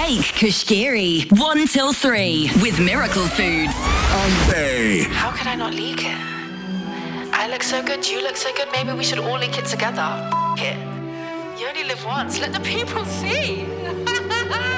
Blake Kushgiri, 1 till 3 with Miracle Foods. On Bay. How could I not leak it? I look so good, you look so good, maybe we should all link it together. F it. You only live once, let the people see.